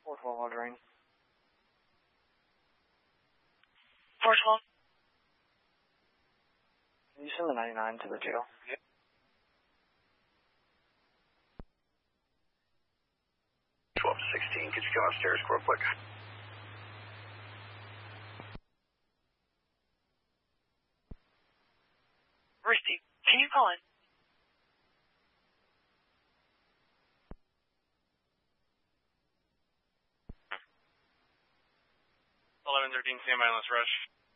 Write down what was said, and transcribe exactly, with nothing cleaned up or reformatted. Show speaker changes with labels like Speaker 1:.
Speaker 1: four twelve ordering.
Speaker 2: four twelve.
Speaker 1: Can you send the ninety-nine to the jail?
Speaker 2: Yep.
Speaker 3: twelve to sixteen, could you come upstairs real quick?
Speaker 2: Receive. Can you call in?
Speaker 4: eleven thirteen, stand by, let's rush.